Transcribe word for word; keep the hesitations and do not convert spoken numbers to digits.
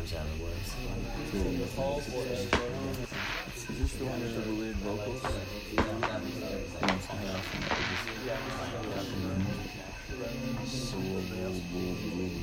Sounded was. Is this the one that has the weird vocals? Yeah.